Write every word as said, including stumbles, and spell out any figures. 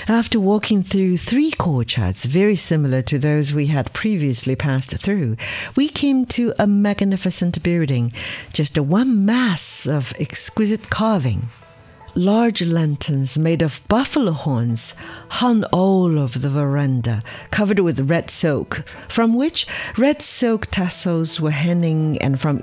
After walking through three courtyards, very similar to those we had previously passed through, we came to a magnificent building, just a one mass of exquisite carving. Large lanterns made of buffalo horns hung all over the veranda, covered with red silk, from which red silk tassels were hanging, and from